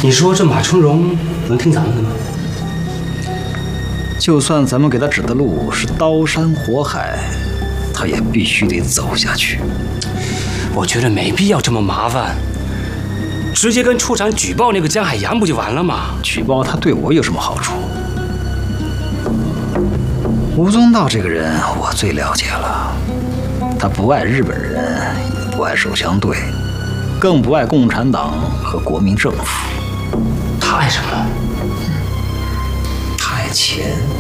你说这马春荣能听咱们的吗？ 就算咱们给他指的路是刀山火海，他也必须得走下去。 我觉得没必要这么麻烦，直接跟处长举报那个江海洋不就完了吗？ 举报他对我有什么好处？吴宗道这个人我最了解了，他不爱日本人，也不爱手枪队，更不爱共产党和国民政府。 他爱什么？ 他爱钱。